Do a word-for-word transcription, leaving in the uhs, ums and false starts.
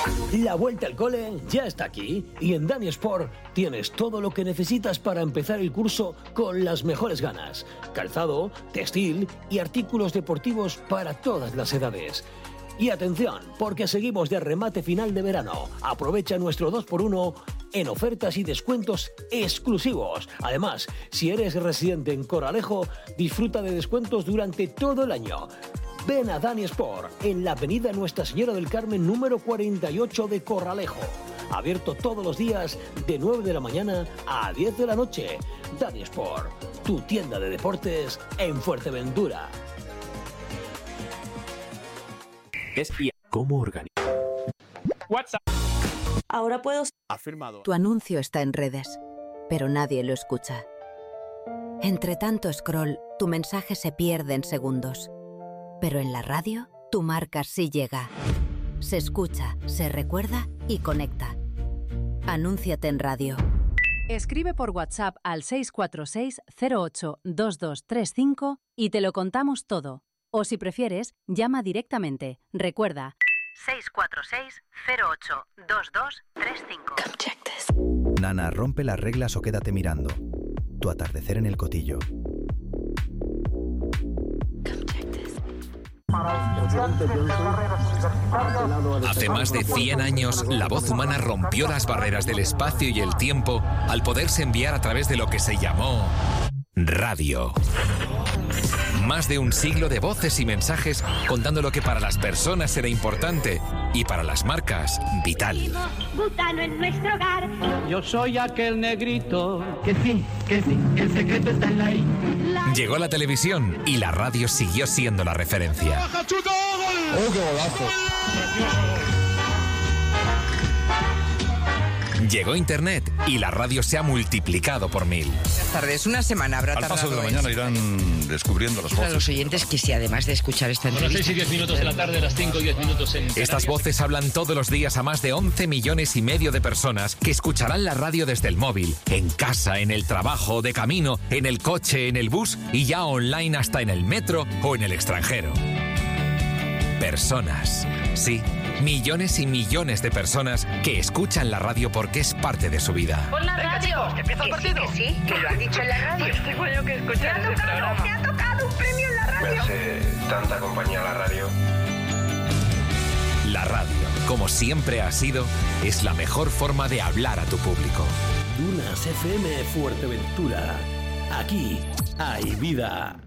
La vuelta al cole ya está aquí y en Dani Sport tienes todo lo que necesitas para empezar el curso con las mejores ganas. Calzado, textil y artículos deportivos para todas las edades. Y atención, porque seguimos de remate final de verano. Aprovecha nuestro dos por uno en ofertas y descuentos exclusivos. Además, si eres residente en Coralejo, disfruta de descuentos durante todo el año. Ven a Dani Sport en la avenida Nuestra Señora del Carmen número cuarenta y ocho de Corralejo. Abierto todos los días de nueve de la mañana a diez de la noche. Dani Sport, tu tienda de deportes en Fuerteventura. Es cómo organizar. WhatsApp. Ahora puedo... Afirmado. Tu anuncio está en redes, pero nadie lo escucha. Entre tanto scroll, tu mensaje se pierde en segundos. Pero en la radio, tu marca sí llega. Se escucha, se recuerda y conecta. Anúnciate en radio. Escribe por WhatsApp al seis cuatro seis cero ocho dos dos tres cinco y te lo contamos todo. O si prefieres, llama directamente. Recuerda, seis cuatro seis cero ocho dos dos tres cinco. Nana, rompe las reglas o quédate mirando. Tu atardecer en el Cotillo. Hace más de cien años, la voz humana rompió las barreras del espacio y el tiempo al poderse enviar a través de lo que se llamó radio. Más de un siglo de voces y mensajes contando lo que para las personas era importante y para las marcas vital. Butano en nuestro hogar. Yo soy aquel negrito. Que sí, que sí, que el secreto está en la I. Llegó la televisión y la radio siguió siendo la referencia. ¡Oh, qué golazo! Llegó Internet y la radio se ha multiplicado por mil. Buenas tardes. Una semana habrá tardado. Al paso de la mañana irán descubriendo las voces. A los oyentes que si además de escuchar esta entrevista... A las seis y diez minutos de la tarde, a las cinco y diez minutos en Canarias. Estas voces hablan todos los días a más de once millones y medio de personas que escucharán la radio desde el móvil, en casa, en el trabajo, de camino, en el coche, en el bus y ya online hasta en el metro o en el extranjero. Personas, sí, millones y millones de personas que escuchan la radio porque es parte de su vida. ¡Pon la radio! Chicos, que empieza el partido. Sí, que sí, que lo han dicho en la radio. Pues tengo yo que escuchar ese programa. ¡Me ha tocado un premio en la radio! Me hace tanta compañía la radio. La radio, como siempre ha sido, es la mejor forma de hablar a tu público. Dunas F M Fuerteventura. Aquí hay vida.